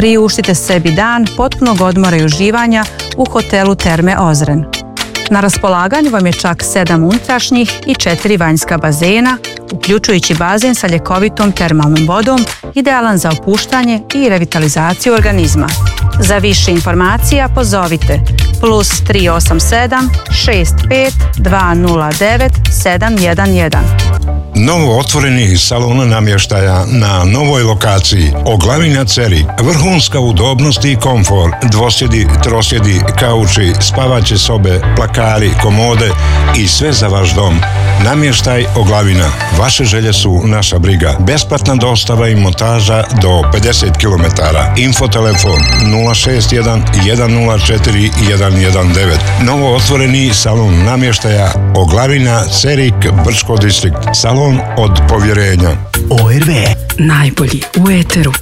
priuštite sebi dan potpunog odmora i uživanja u hotelu Terme Ozren. Na raspolaganju vam je čak 7 unutrašnjih i 4 vanjska bazena, uključujući bazen sa ljekovitom termalnom vodom, idealan za opuštanje i revitalizaciju organizma. Za više informacija pozovite +387 65 209 711. Novo otvoreni salon namještaja na novoj lokaciji. Oglavina Cerik. Vrhunska udobnost i komfor. Dvosjedi, trosjedi, kauči, spavaće sobe, plakari, komode i sve za vaš dom. Namještaj Oglavina. Vaše želje su naša briga. Besplatna dostava i montaža do 50 km. Infotelefon 061 104 119. Novo otvoreni salon namještaja Oglavina, Cerik, Brčko distrikt. Salon od povjerenja. ORV, najbolji u eteru.